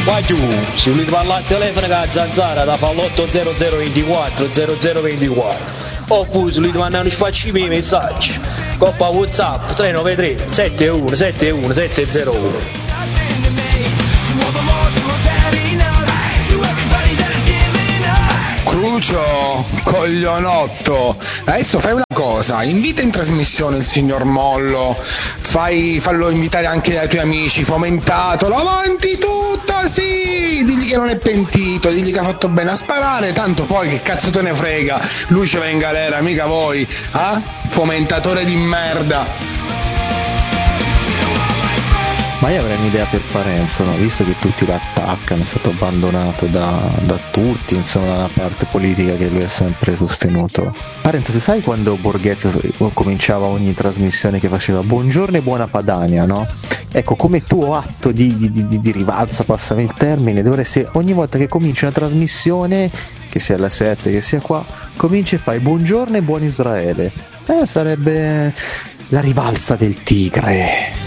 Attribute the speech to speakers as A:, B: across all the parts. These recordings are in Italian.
A: Ma giù, se volete parlare al telefono con la zanzara da fallotto 0024 0024 oppure se volete mandare facci i miei messaggi coppa WhatsApp 393 71 71 701.
B: Crucio, coglionotto, adesso fai una cosa, invita in trasmissione il signor Mollo, fallo invitare anche ai tuoi amici, fomentatelo, avanti tutto, sì, digli che non è pentito, digli che ha fatto bene a sparare, tanto poi che cazzo te ne frega, lui ce va in galera, mica voi, fomentatore di merda.
C: Ma io avrei un'idea per Parenzo, no? Visto che tutti lo attaccano, è stato abbandonato da tutti, insomma, dalla parte politica che lui ha sempre sostenuto. Parenzo, tu sai quando Borghezio cominciava ogni trasmissione che faceva buongiorno e buona Padania, no? Ecco, come tuo atto di rivalsa, passami il termine, dovresti ogni volta che cominci una trasmissione, che sia alle 7, che sia qua, cominci e fai buongiorno e buon Israele. Sarebbe la rivalsa del tigre.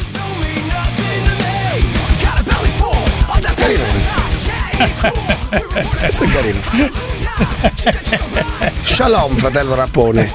D: Questo è carino. Shalom, fratello Rapone.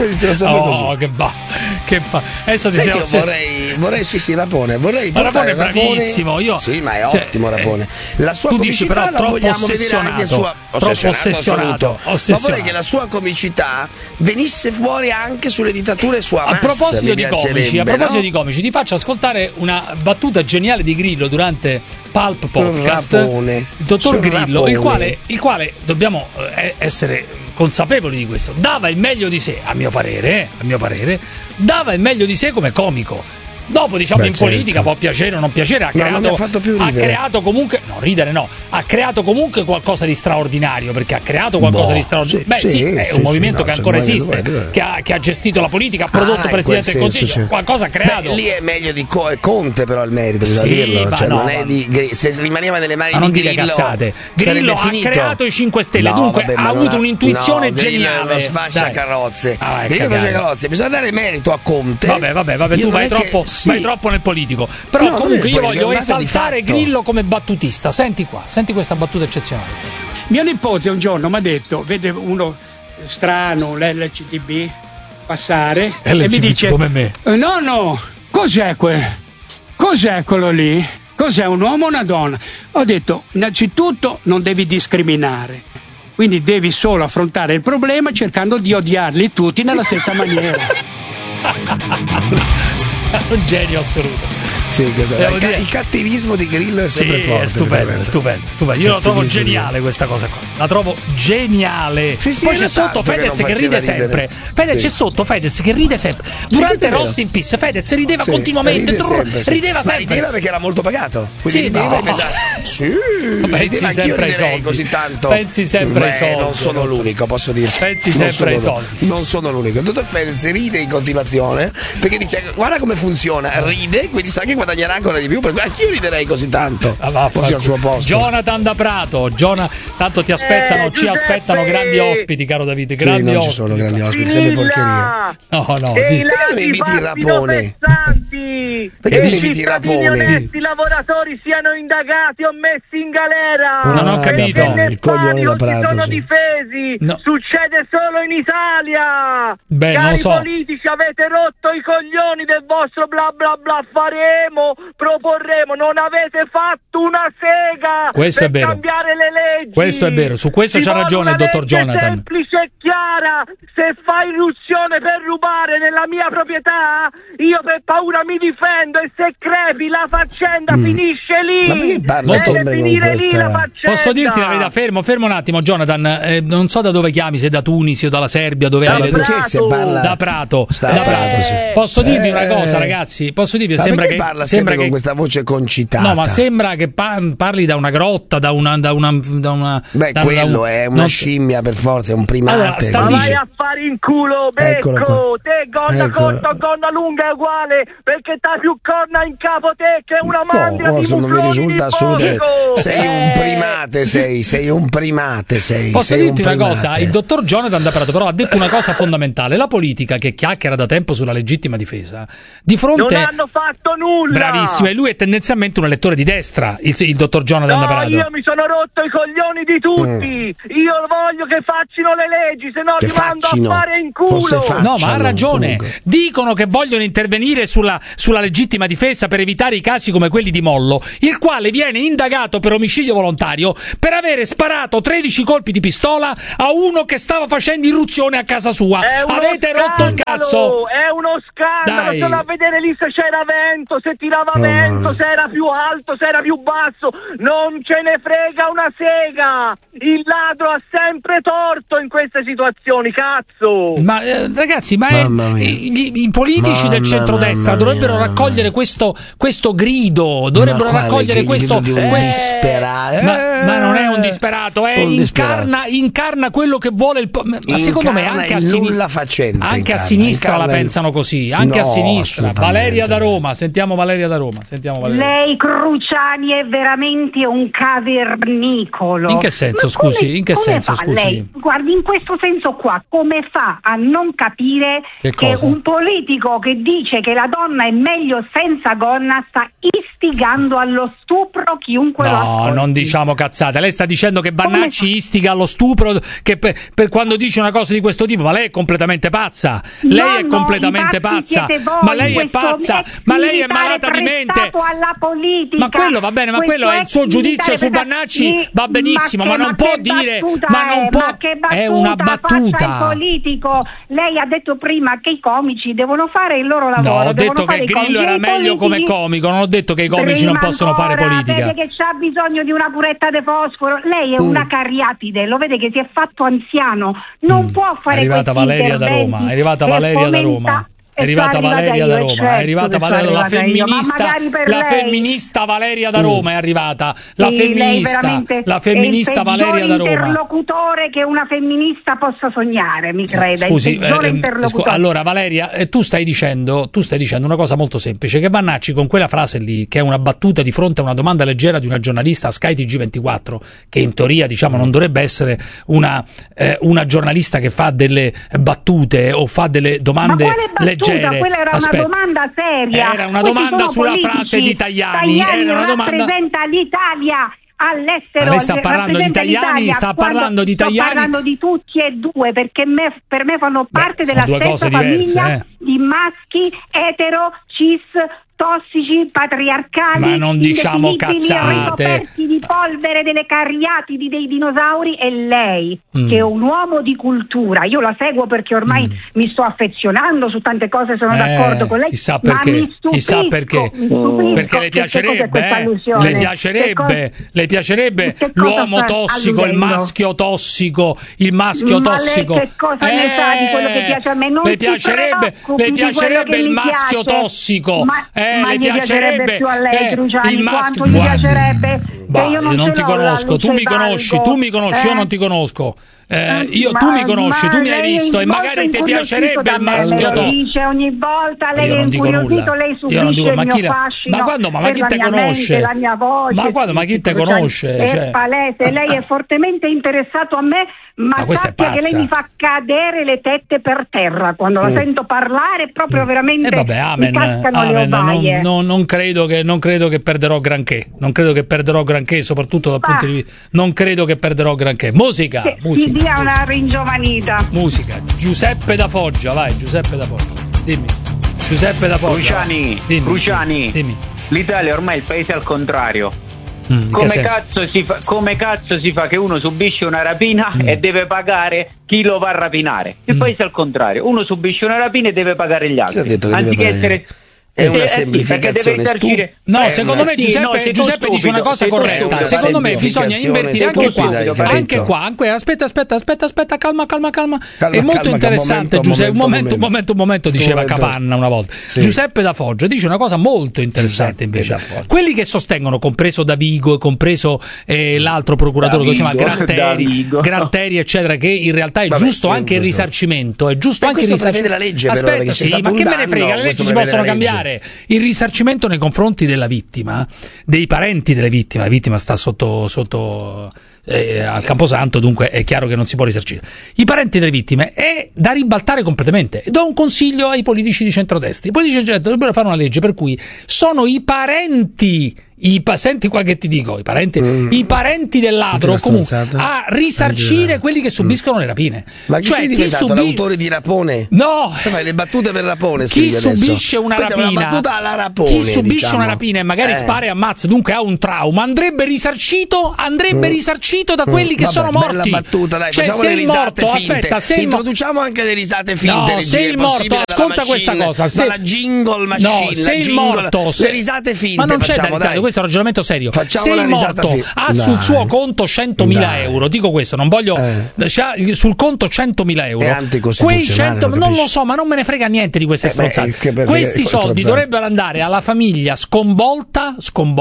E: Che adesso ti
D: vorrei sì Rapone. Vorrei
E: ma Rapone è bravissimo. Io
D: sì, ma è ottimo Rapone. La sua
E: tu
D: comicità
E: dici però
D: la
E: troppo
D: vogliamo vedere anche
E: troppo ossessionato.
D: Ma vorrei che la sua comicità venisse fuori anche sulle dittature su Hamas.
E: A proposito di comici, ti faccio ascoltare una battuta geniale di Grillo durante Pulp Podcast.
D: Il
E: dottor Grillo, il quale dobbiamo essere consapevoli di questo, dava il meglio di sé, a mio parere, dava il meglio di sé come comico. Dopo politica può piacere o non piacere, ha creato comunque ha creato comunque qualcosa di straordinario, perché ha creato qualcosa di straordinario. È un movimento che ancora esiste, che ha gestito la politica, ha prodotto presidente del Consiglio, qualcosa ha creato.
D: Lì è meglio di Conte, però il merito bisogna dirlo, cioè non è se rimaneva nelle mani di Grillo,
E: cazzate. Grillo ha creato i 5 Stelle, dunque ha avuto un'intuizione geniale.
D: Non sfascia carrozze. Grillo faccia carrozze, bisogna dare merito a Conte.
E: Vabbè, tu vai troppo nel politico. Però comunque io voglio esaltare Grillo come battutista. Senti questa battuta eccezionale.
F: Mio nipote un giorno mi ha detto, vede uno strano, l'LCDB passare e mi dice
E: come me.
F: No, cos'è quello lì? Cos'è, un uomo o una donna? Ho detto, innanzitutto non devi discriminare, quindi devi solo affrontare il problema cercando di odiarli tutti nella stessa maniera.
E: Un genio assoluto.
D: Sì, il cattivismo di Grillo è sempre forte.
E: È stupendo. Io la trovo geniale questa cosa qua. La trovo geniale. Poi c'è sotto Fedez che ride sempre. C'è sotto Fedez che ride sempre. Durante Roast in Peace Fedez rideva continuamente. Rideva sempre.
D: Rideva perché era molto pagato. Quindi rideva e pensava. Sì,
E: pensi sempre ai soldi.
D: Così tanto.
E: Pensi sempre ai soldi.
D: Non sono l'unico, posso dire.
E: Pensi sempre ai soldi.
D: Non sono l'unico. Il dottor Fedez ride in continuazione perché dice guarda come funziona. Ride, quindi sa che guadagnerà ancora di più, perché anch'io riderei così tanto. Fosse al suo posto.
E: Jonathan da Prato, tanto ci aspettano grandi ospiti, caro Davide.
D: Non ci sono grandi ospiti, sempre porcheria.
E: No.
D: Perché non inviti Rapone? Perché non inviti Rapone?
G: I lavoratori siano indagati o messi in galera.
E: Non ho capito.
D: Il coglione da Prato.
G: Sono difesi.
E: No.
G: Succede solo in Italia.
E: Cari
G: non so. Politici, avete rotto i coglioni del vostro bla bla bla. Proporremo, non avete fatto una sega
E: per
G: cambiare le leggi.
E: Questo è vero, su questo c'ha ragione il dottor Jonathan.
G: Semplice e chiara, se fai irruzione per rubare nella mia proprietà, io per paura mi difendo e se crepi la faccenda finisce lì.
D: Ma perché parla sempre con questa?
E: Posso dirti la verità? Fermo un attimo, Jonathan. Non so da dove chiami, se da Tunisi o dalla Serbia, dove hai
D: perché se parla
E: da Prato.
D: Sì.
E: Posso dirvi una cosa, ragazzi? Sembra che
D: parla sempre con questa voce concitata.
E: No, ma sembra che parli da una grotta, da una
D: quello è una scimmia per forza, è un primate.
G: Allora, ma vai a fare in culo, becco. Te gonna corta o gonna lunga è uguale, perché t'hai più corna in capo te che una mandria di
D: non mi risulta assolutamente. Sei un primate.
E: Posso dirti una cosa? Il dottor Jonathan da Prato però ha detto una cosa fondamentale. La politica, che chiacchiera da tempo sulla legittima difesa, di fronte
G: non hanno fatto nulla. nulla.
E: Bravissimo, e lui è tendenzialmente un elettore di destra, il dottor Jonathan D'Aprato.
G: Io mi sono rotto i coglioni di tutti. Io voglio che faccino le leggi, se no li mando a fare in culo.
E: No, ma ha ragione. Dicono che vogliono intervenire sulla legittima difesa per evitare i casi come quelli di Mollo, il quale viene indagato per omicidio volontario per avere sparato 13 colpi di pistola a uno che stava facendo irruzione a casa sua. Avete rotto il cazzo.
G: È uno scandalo.
E: Dai.
G: Sono a vedere lì se c'era vento, se tirava vento, se era più alto, se era più basso. Non ce ne frega una sega. Il ladro ha sempre torto in queste situazioni, cazzo.
E: Ma ragazzi, i politici del centrodestra dovrebbero raccogliere questo grido, dovrebbero raccogliere questo
D: disperato.
E: Ma non è un disperato, incarna quello che vuole il ma secondo me anche a sinistra la pensano così, anche a sinistra. Valeria da Roma, sentiamo Valeria da Roma.
H: Lei Cruciani è veramente un cavernicolo.
E: In che senso, scusi?
H: Lei, guardi, in questo senso qua, come fa a non capire che un politico che dice che la donna è meglio senza gonna sta istigando allo stupro chiunque lo ascolti?
E: No, non diciamo cazzate. Lei sta dicendo che Vannacci istiga allo stupro che per quando dice una cosa di questo tipo, ma lei è completamente pazza. Lei è completamente pazza. Ma lei è pazza. Ma lei è malata di mente.
H: Alla politica.
E: Ma quello va bene, ma quello è il suo giudizio su Vannacci, va benissimo, ma non può dire, ma non può. È una battuta.
H: Il politico. Lei ha detto prima che i comici devono fare il loro lavoro.
E: No, ho detto che Grillo era meglio come comico, non ho detto che i comici non possono fare politica.
H: Vede che c'ha bisogno di una puretta de fosforo. Lei è una cariatide, lo vede che si è fatto anziano, non può fare.
E: È arrivata Valeria da Roma, è arrivata Valeria da Roma. È arrivata Valeria da Roma, è arrivata la femminista Valeria da Roma è arrivata, la femminista Valeria da Roma.
H: L'interlocutore che una femminista possa sognare, mi creda.
E: Scusi, allora Valeria, tu stai dicendo una cosa molto semplice, che Vannacci con quella frase lì, che è una battuta di fronte a una domanda leggera di una giornalista a Sky TG24, che in teoria diciamo non dovrebbe essere una giornalista che fa delle battute o fa delle domande leggere.
H: Quella era una domanda seria.
E: Era una domanda sulla frase di Tajani.
H: Rappresenta l'Italia all'estero.
E: Ma lei sta parlando di Tajani? Sta parlando di Tajani?
H: Sto parlando di tutti e due, perché per me fanno parte della stessa famiglia di maschi etero cis tossici, patriarcali,
E: ma non diciamo cazzate,
H: ricoperti di polvere delle cariatidi dei dinosauri. E lei che è un uomo di cultura, io la seguo perché ormai mi sto affezionando su tante cose, sono d'accordo con lei,
E: chissà perché,
H: ma mi stupisco,
E: perché le piacerebbe l'uomo tossico, il maschio tossico,
H: ma lei che cosa ne sa di quello che piace a me? Non
E: le piacerebbe il maschio tossico,
H: ma gli piacerebbe più a lei, Cruciani, quanto gli piacerebbe? Io non ti
E: conosco, tu mi conosci, io non ti conosco. Tu mi conosci, tu mi hai visto e magari ti piacerebbe il maschio
H: dice ogni volta, lei è incuriosito, lei subisce il mio fascino,
E: ma chi te conosce?
H: La mia voce,
E: ma chi te conosce?
H: È palese, lei è fortemente interessato a me, ma sappia che lei mi fa cadere le tette per terra quando la sento parlare, proprio veramente mi cascano le ovaie.
E: Non credo che perderò granché, soprattutto dal punto di vista, non credo che perderò granché. Musica.
H: Dia una ringiovanita.
E: Musica. Giuseppe da Foggia, vai, Giuseppe da Foggia. Dimmi. Giuseppe da Foggia.
I: Cruciani.
E: Dimmi.
I: L'Italia ormai è il paese al contrario. Come cazzo si fa che uno subisce una rapina e deve pagare chi lo va a rapinare? Il paese è al contrario. Uno subisce una rapina e deve pagare gli altri. Anziché essere
D: è una semplificazione
E: secondo me Giuseppe dice una cosa corretta. Secondo me bisogna invertire anche qua. Aspetta, calma. È molto interessante, Giuseppe. Un momento, diceva Capanna una volta. Giuseppe da Foggia dice una cosa molto interessante invece. Quelli che sostengono, compreso Davigo e compreso l'altro procuratore che si chiama Gratteri, eccetera, che in realtà è giusto anche il risarcimento, è giusto anche il risarcimento.
D: La legge,
E: aspetta, ma che me ne frega, le leggi si possono cambiare. fare il risarcimento nei confronti della vittima, dei parenti delle vittime. La vittima sta sotto al Camposanto, dunque è chiaro che non si può risarcire. I parenti delle vittime è da ribaltare completamente. Do un consiglio ai politici di centrodestra. I politici di centrodestra dovrebbero fare una legge per cui sono i parenti, senti qua che ti dico, i parenti del ladro comunque a risarcire quelli che subiscono le rapine.
D: Ma chi sei diventato l'autore di Rapone?
E: No,
D: fai le battute per Rapone.
E: Chi subisce una rapina,
D: è una battuta alla Rapone,
E: chi subisce una rapina e magari spara e ammazza, dunque ha un trauma, andrebbe risarcito da quelli che sono morti.
D: Bella battuta, dai,
E: cioè,
D: facciamo
E: se
D: le risate
E: morto,
D: finte.
E: aspetta, se
D: introduciamo anche le risate finte.
E: No, se il morto, ascolta questa cosa,
D: dalla jingle machine,
E: no, se il morto,
D: le risate finte,
E: ma non c'è da risate, questo è un ragionamento serio. Se il morto ha sul suo conto 100.000 euro, dico questo, non voglio sul conto 100.000 euro, quei 100 non lo so, ma non me ne frega niente di queste stronzate. Questi soldi dovrebbero andare alla famiglia sconvolta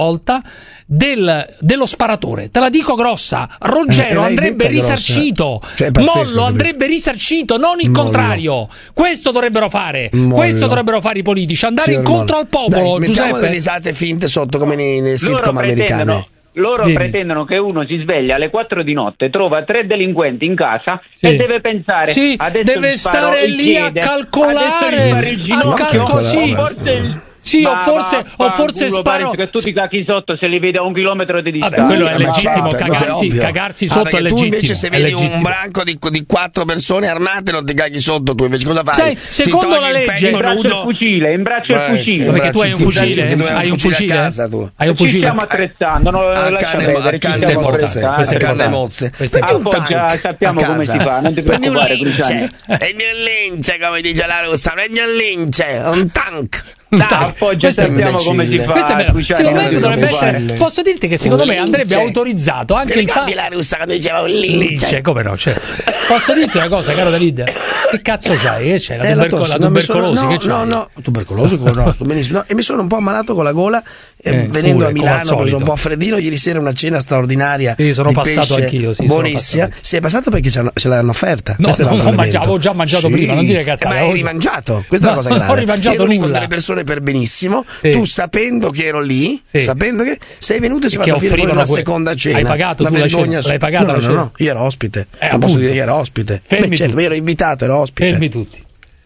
E: dello sparatore. Te la dico grossa, Ruggero andrebbe risarcito,
D: cioè,
E: Mollo andrebbe risarcito, non il contrario. Questo dovrebbero fare, questo dovrebbero fare i politici, andare incontro al popolo.
D: Dai,
E: Giuseppe,
D: le risate finte sotto come nei sitcom americani.
I: Loro pretendono che uno si sveglia alle 4 di notte, trova 3 delinquenti in casa e deve pensare, adesso
E: deve stare lì a calcolare, o forse sparo
I: che tu ti cacchi sotto se li vedi a 1 chilometro di distanza.
E: Quello è legittimo, cagarsi sotto è legittimo.
D: Tu invece se vedi un branco di 4 persone armate non ti caghi sotto, tu invece cosa fai?
E: Secondo la legge
I: in braccio il fucile,
E: perché tu hai un fucile, hai un fucile a casa, tu hai un fucile.
I: Ci stiamo attrezzando,
D: a canne mozze.
I: Sappiamo come si fa, non ti preoccupare, Cruciani.
D: Prendi un lince, come dice la russa, prendi un lince, un tank.
I: Appoggia, sappiamo come si fa.
E: Secondo me dovrebbe essere. Posso dirti che secondo me andrebbe autorizzato anche il fatto.
D: La russa quando diceva un lince.
E: Come no? Posso dirti una cosa, caro David? Che cazzo c'hai? Che c'è? La tubercolosi? Che c'hai?
D: No, tubercolosi, no, sto benissimo. E mi sono un po' ammalato con la gola. Venendo a Milano, ho preso un po' freddino. Ieri sera una cena straordinaria.
E: Sì, sono passato anch'io.
D: Buonissima. Si è passato perché ce l'hanno offerta.
E: No, avevo già mangiato prima. Non dire cazzo.
D: Ma hai rimangiato? Questa è la cosa grave.
E: Non ho rimangiato nulla.
D: Con delle persone per benissimo, tu sapendo che ero lì, sapendo che sei venuto e si va a finire una seconda cena.
E: Hai pagato tu la cena? L'hai pagata?
D: No, io ero ospite. Non posso dire che ero ospite. Io ero invitato, ero ospite.
E: Fermi tutti.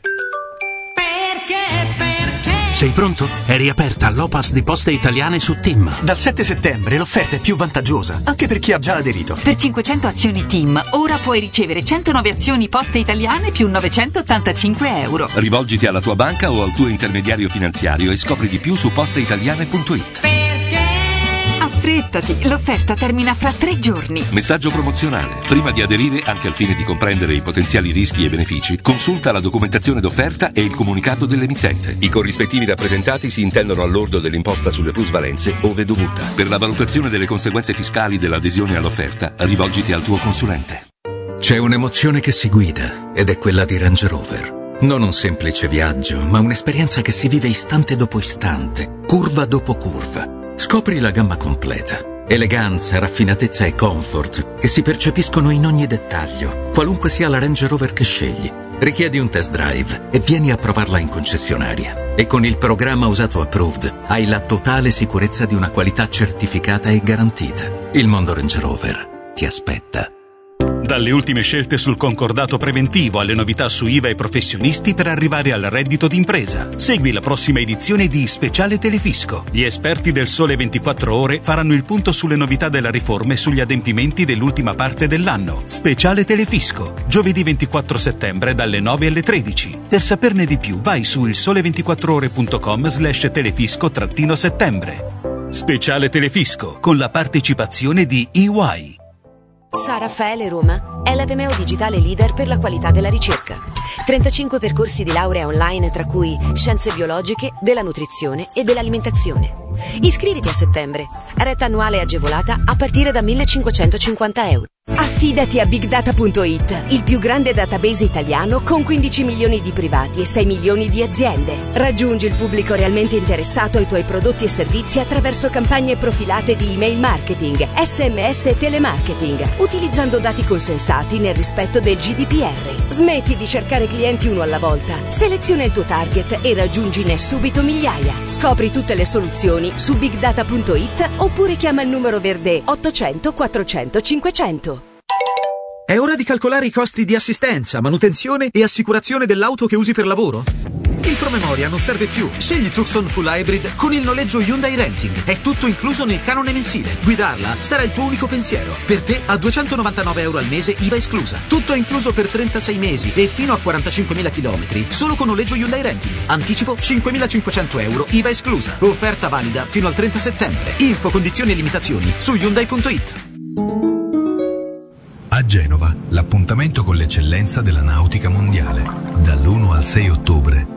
J: Sei pronto? È riaperta l'Opas di Poste Italiane su TIM.
K: Dal 7 settembre l'offerta è più vantaggiosa, anche per chi ha già aderito.
L: Per 500 azioni TIM, ora puoi ricevere 109 azioni Poste Italiane più 985 euro.
M: Rivolgiti alla tua banca o al tuo intermediario finanziario e scopri di più su posteitaliane.it.
L: Affrettati, l'offerta termina fra 3 giorni.
M: Messaggio promozionale. Prima di aderire, anche al fine di comprendere i potenziali rischi e benefici, consulta la documentazione d'offerta e il comunicato dell'emittente. I corrispettivi rappresentati si intendono al lordo dell'imposta sulle plusvalenze ove dovuta. Per la valutazione delle conseguenze fiscali dell'adesione all'offerta, rivolgiti al tuo consulente.
N: C'è un'emozione che si guida ed è quella di Range Rover. Non un semplice viaggio, ma un'esperienza che si vive istante dopo istante, curva dopo curva. Scopri la gamma completa. Eleganza, raffinatezza e comfort che si percepiscono in ogni dettaglio, qualunque sia la Range Rover che scegli. Richiedi un test drive e vieni a provarla in concessionaria. E con il programma Usato Approved hai la totale sicurezza di una qualità certificata e garantita. Il mondo Range Rover ti aspetta.
J: Dalle ultime scelte sul concordato preventivo alle novità su IVA e professionisti per arrivare al reddito d'impresa. Segui la prossima edizione di Speciale Telefisco. Gli esperti del Sole 24 Ore faranno il punto sulle novità della riforma e sugli adempimenti dell'ultima parte dell'anno. Speciale Telefisco, giovedì 24 settembre dalle 9 alle 13. Per saperne di più vai su ilsole24ore.com/telefisco-settembre. Speciale Telefisco con la partecipazione di EY.
O: San Raffaele Roma è l'Ateneo digitale leader per la qualità della ricerca. 35 percorsi di laurea online, tra cui scienze biologiche, della nutrizione e dell'alimentazione. Iscriviti a settembre. Retta annuale agevolata a partire da 1.550 euro. Affidati a BigData.it, il più grande database italiano con 15 milioni di privati e 6 milioni di aziende. Raggiungi il pubblico realmente interessato ai tuoi prodotti e servizi attraverso campagne profilate di email marketing, SMS e telemarketing, utilizzando dati consensati nel rispetto del GDPR. Smetti di cercare clienti uno alla volta. Seleziona il tuo target e raggiungine subito migliaia. Scopri tutte le soluzioni su bigdata.it oppure chiama il numero verde 800 400 500.
P: È ora di calcolare i costi di assistenza, manutenzione e assicurazione dell'auto che usi per lavoro? Il promemoria non serve più. Scegli Tucson Full Hybrid con il noleggio Hyundai Renting. È tutto incluso nel canone mensile. Guidarla sarà il tuo unico pensiero. Per te a €299 al mese, IVA esclusa. Tutto incluso per 36 mesi e fino a 45.000 km. Solo con noleggio Hyundai Renting. Anticipo €5.500, IVA esclusa. Offerta valida fino al 30 settembre. Info, condizioni e limitazioni su Hyundai.it.
Q: A Genova, l'appuntamento con l'eccellenza della nautica mondiale. Dall'1 al 6 ottobre